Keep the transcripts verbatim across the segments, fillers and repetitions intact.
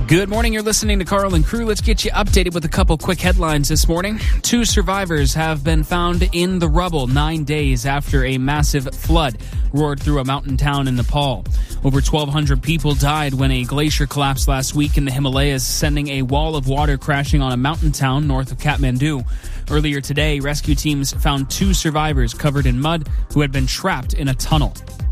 Good morning. You're listening to Carl and Crew. Let's get you updated with a couple quick headlines this morning. Two survivors have been found in the rubble nine days after a massive flood roared through a mountain town in Nepal. Over twelve hundred people died when a glacier collapsed last week in the Himalayas, sending a wall of water crashing on a mountain town north of Kathmandu. Earlier today, rescue teams found two survivors covered in mud who had been trapped in a tunnel.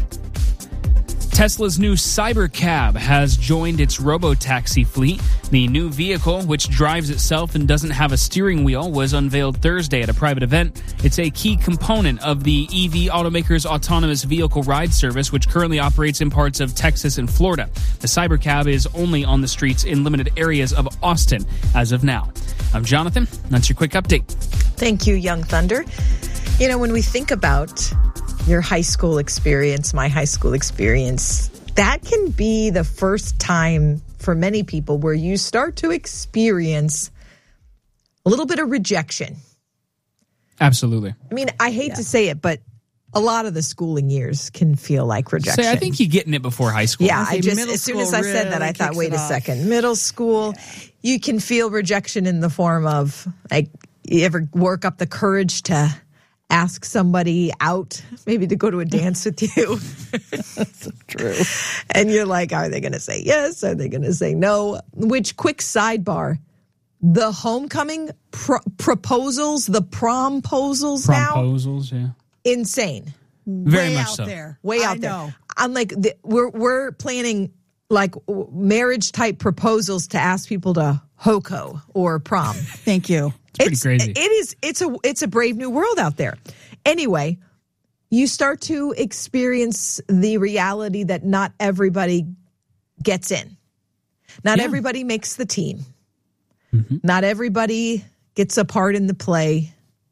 Tesla's new Cybercab has joined its robotaxi fleet. The new vehicle, which drives itself and doesn't have a steering wheel, was unveiled Thursday at a private event. It's a key component of the E V automaker's autonomous vehicle ride service, which currently operates in parts of Texas and Florida. The Cybercab is only on the streets in limited areas of Austin as of now. I'm Jonathan. That's your quick update. Thank you, Young Thunder. You know, when we think about your high school experience, my high school experience, that can be the first time for many people where you start to experience a little bit of rejection. Absolutely. I mean, I hate yeah. to say it, but a lot of the schooling years can feel like rejection. So I think you're getting it before high school. Yeah, I just, as soon as I said that, I thought, wait a second. Middle school, you can feel rejection in the form of, like, you ever work up the courage to ask somebody out, maybe to go to a dance with you. That's true. And you're like, are they going to say yes? Are they going to say no? Which, quick sidebar, the homecoming pro- proposals, the promposals now. Promposals, yeah. Insane. Very Way much out so. there. Way out I there. know. I'm like, the, we're, we're planning like marriage type proposals to ask people to HOCO or prom. Thank you. It's pretty it's, crazy. It is. It's a. It's a brave new world out there. Anyway, you start to experience the reality that not everybody gets in. Not Yeah. everybody makes the team. Mm-hmm. Not everybody gets a part in the play.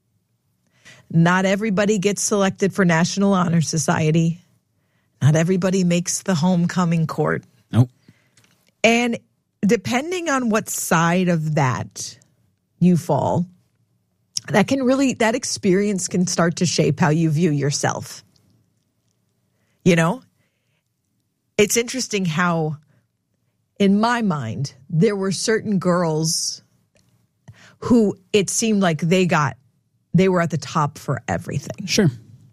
Not everybody gets selected for National Honor Society. Not everybody makes the homecoming court. Nope. And depending on what side of that you fall, that can really, that experience can start to shape how you view yourself. You know, it's interesting how, in my mind, there were certain girls who it seemed like they got, they were at the top for everything. Sure.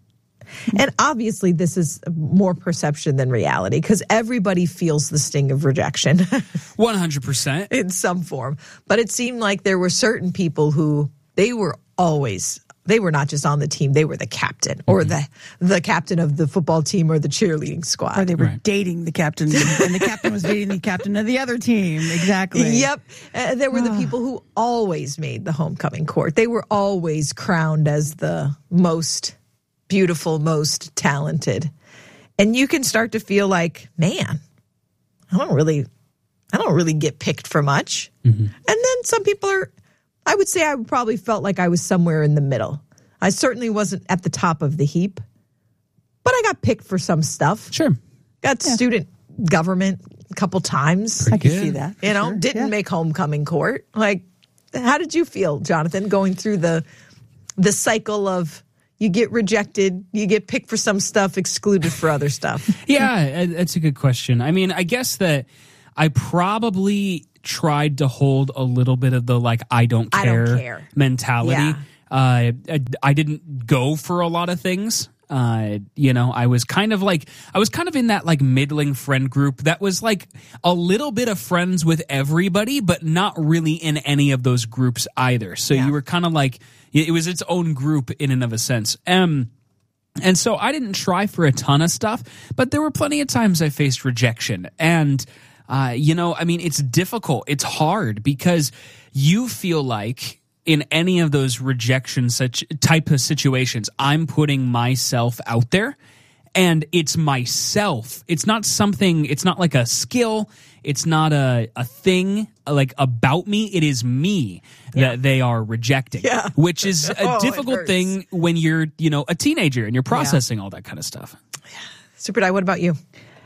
And obviously this is more perception than reality because everybody feels the sting of rejection. one hundred percent. In some form. But it seemed like there were certain people who they were always, they were not just on the team, they were the captain or the the captain of the football team or the cheerleading squad. Or they were Right. dating the captain, and the captain was dating the captain of the other team. Exactly. Yep. Uh, there were the people who always made the homecoming court. They were always crowned as the most beautiful, most talented. And you can start to feel like, man, I don't really, I don't really get picked for much. Mm-hmm. And then some people are, I would say I probably felt like I was somewhere in the middle. I certainly wasn't at the top of the heap, but I got picked for some stuff. Sure. Got yeah. student government a couple times. Pretty I can good. see that. You know, sure. didn't yeah. make homecoming court. Like, how did you feel, Jonathan, going through the the cycle of you get rejected, you get picked for some stuff, excluded for other stuff? Yeah, that's a good question. I mean, I guess that I probably tried to hold a little bit of the, like, I don't care, I don't care. mentality. Yeah. Uh, I, I didn't go for a lot of things. Uh, you know, I was kind of like, I was kind of in that like middling friend group that was like a little bit of friends with everybody, but not really in any of those groups either. So Yeah. you were kind of like, it was its own group in and of a sense. Um, and so I didn't try for a ton of stuff, but there were plenty of times I faced rejection. And, uh, you know, I mean, it's difficult. It's hard because you feel like, in any of those rejection such type of situations, I'm putting myself out there, and it's myself. It's not something, it's not like a skill. It's not a, a thing like about me. It is me Yeah. that they are rejecting, Yeah. which is a Oh, it difficult hurts. thing when you're, you know, a teenager and you're processing all that kind of stuff. Super Di, what about you?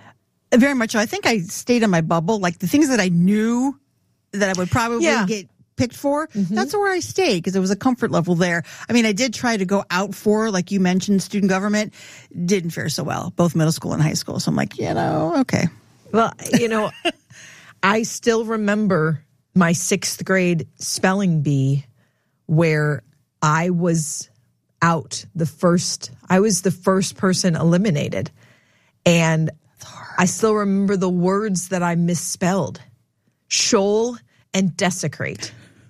Very much so. I think I stayed in my bubble. Like the things that I knew that I would probably Yeah. get picked for, that's where I stayed because there was a comfort level there. I mean, I did try to go out for, like you mentioned, student government. Didn't fare so well, both middle school and high school. So I'm like, you know, okay. Well, you know, I still remember my sixth grade spelling bee where I was out the first, I was the first person eliminated. And I still remember the words that I misspelled, shoal and desecrate.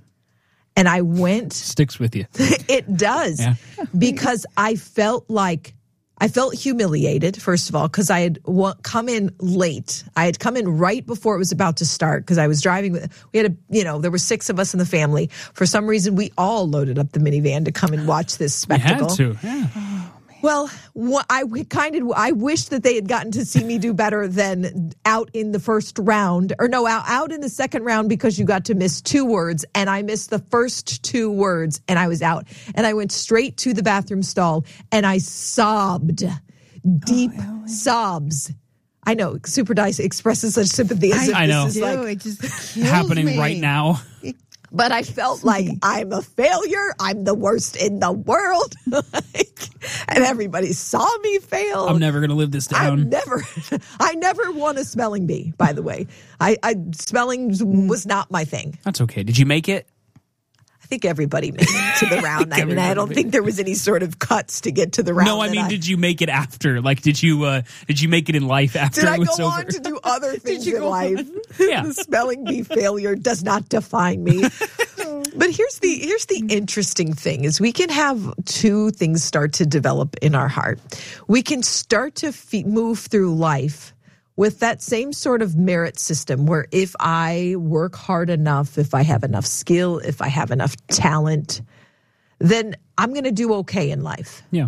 And I went. Sticks with you. It does. Yeah. Because I felt like, I felt humiliated, first of all, because I had w- come in late. I had come in right before it was about to start because I was driving with, we had a, you know, there were six of us in the family. For some reason, we all loaded up the minivan to come and watch this spectacle. You had to, yeah. Well, what I kind of, I wish that they had gotten to see me do better than out in the first round, or no, out, out in the second round because you got to miss two words, and I missed the first two words, and I was out. And I went straight to the bathroom stall, and I sobbed, deep oh, sobs. I know, Super Dice expresses such sympathy. As I, if I know. This is like, it just happening me. right now. But I felt like I'm a failure. I'm the worst in the world. Like, and everybody saw me fail. I'm never going to live this down. I never, I never won a spelling bee, by the way. I, I spelling was not my thing. That's okay. Did you make it? I think everybody made it to the round. I, I mean, I don't think there was any sort of cuts to get to the round. No, I mean, I, did you make it after? Like, did you uh, did you make it in life after did it was I go over? on to do other things you in go life? Yeah. The spelling bee failure does not define me. But here's the here's the interesting thing is we can have two things start to develop in our heart. We can start to fe- move through life with that same sort of merit system where if I work hard enough, if I have enough skill, if I have enough talent, then I'm going to do okay in life. Yeah.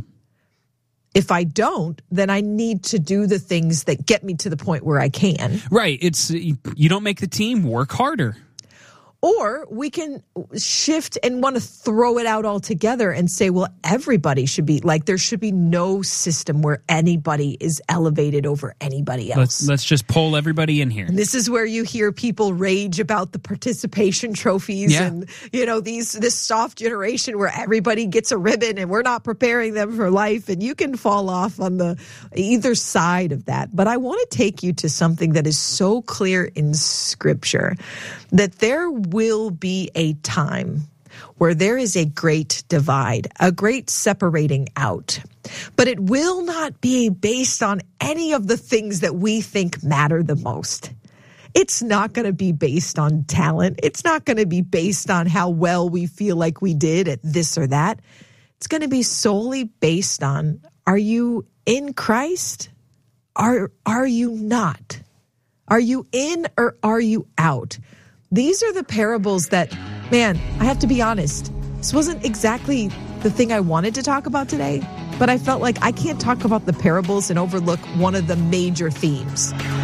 If I don't, then I need to do the things that get me to the point where I can. Right. It's you don't make the team, work harder. Or we can shift and want to throw it out altogether and say, well, everybody should be like, there should be no system where anybody is elevated over anybody else. Let's, let's just pull everybody in here. And this is where you hear people rage about the participation trophies yeah. and, you know, these this soft generation where everybody gets a ribbon and we're not preparing them for life. And you can fall off on the either side of that. But I want to take you to something that is so clear in Scripture that there will be a time where there is a great divide, a great separating out. But it will not be based on any of the things that we think matter the most. It's not going to be based on talent. It's not going to be based on how well we feel like we did at this or that. It's going to be solely based on, are you in Christ? Are, are you not? Are you in or are you out? These are the parables that, man, I have to be honest, this wasn't exactly the thing I wanted to talk about today, but I felt like I can't talk about the parables and overlook one of the major themes.